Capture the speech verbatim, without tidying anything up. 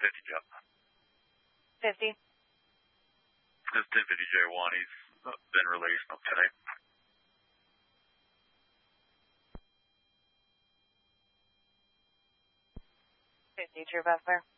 fifty Jet. fifty. This is ten fifty J one. He's been released on ten eight. fifty, True Buffalo.